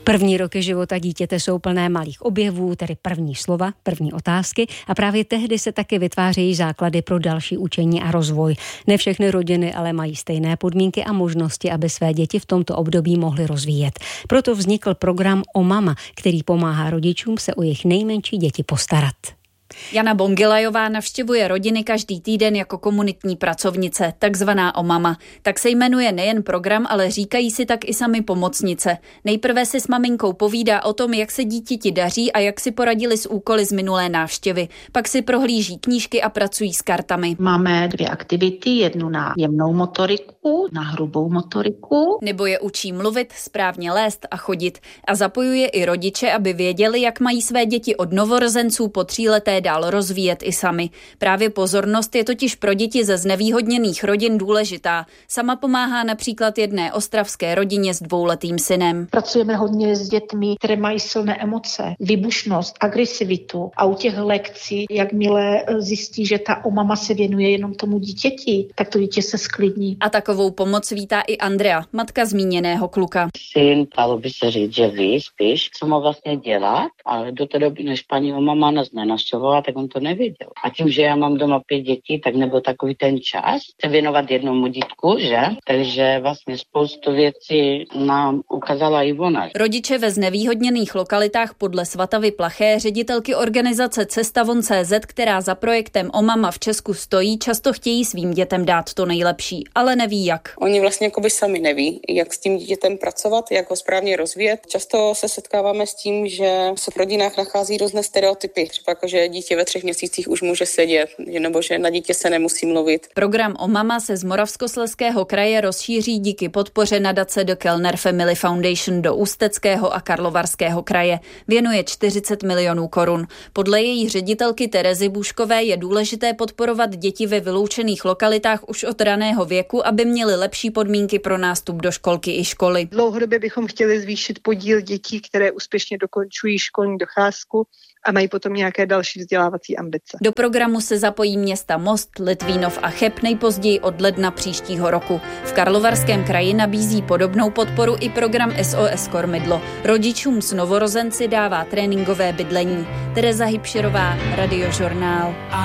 První roky života dítěte jsou plné malých objevů, tedy první slova, první otázky a právě tehdy se taky vytvářejí základy pro další učení a rozvoj. Ne všechny rodiny ale mají stejné podmínky a možnosti, aby své děti v tomto období mohly rozvíjet. Proto vznikl program O mama, který pomáhá rodičům se o jejich nejmenší děti postarat. Jana Bongilajová navštěvuje rodiny každý týden jako komunitní pracovnice, takzvaná O mama. Tak se jmenuje nejen program, ale říkají si tak i sami pomocnice. Nejprve si s maminkou povídá o tom, jak se dítěti daří a jak si poradili s úkoly z minulé návštěvy. Pak si prohlíží knížky a pracují s kartami. Máme 2 aktivity, jednu na jemnou motoriku, na hrubou motoriku. Nebo je učí mluvit, správně lézt a chodit. A zapojuje i rodiče, aby věděli, jak mají své děti od novorozenců po 3leté dál rozvíjet i sami. Právě pozornost je totiž pro děti ze znevýhodněných rodin důležitá. Sama pomáhá například jedné ostravské rodině s 2letým synem. Pracujeme hodně s dětmi, které mají silné emoce, výbušnost, agresivitu a u těch lekcí, jakmile zjistí, že ta mama se věnuje jenom tomu dítěti, tak to dítě se sklidní. A takovou pomoc vítá i Andrea, matka zmíněného kluka. Syn, dalo by se říct, že ví spíš, co má vlastně dělat, ale do té doby, než paní mama nás nenavštěvovala, tak on to nevěděl. A tím, že já mám doma 5 dětí, tak nebyl takový ten čas se věnovat jednomu dítku, že? Takže vlastně spoustu věcí nám ukázala i ona. Rodiče ve znevýhodněných lokalitách podle Svatavy Plaché, ředitelky organizace Cestavon.cz, která za projektem O mama v Česku stojí, často chtějí svým dětem dát to nejlepší, ale neví jak. Oni vlastně jakoby sami neví, jak s tím dítětem pracovat, jak ho správně rozvíjet. Často se setkáváme s tím, že se v rodinách nachází různé stereotypy, třeba jako, že dítě ve 3 měsících už může sedět, nebo že na dítě se nemusí mluvit. Program O mama se z Moravskoslezského kraje rozšíří díky podpoře nadace The Kellner Family Foundation do Ústeckého a Karlovarského kraje. Věnuje 40 milionů korun. Podle její ředitelky Terezy Bůškové je důležité podporovat děti ve vyloučených lokalitách už od raného věku, aby měly lepší podmínky pro nástup do školky i školy. Dlouhodobě bychom chtěli zvýšit podíl dětí, které úspěšně dokončují školní docházku a mají potom nějaké další vzdělávací ambice. Do programu se zapojí města Most, Litvínov a Cheb nejpozději od ledna příštího roku. V Karlovarském kraji nabízí podobnou podporu i program SOS Kormidlo. Rodičům s novorozenci dává tréninkové bydlení. Tereza Hybšerová, Radiožurnál.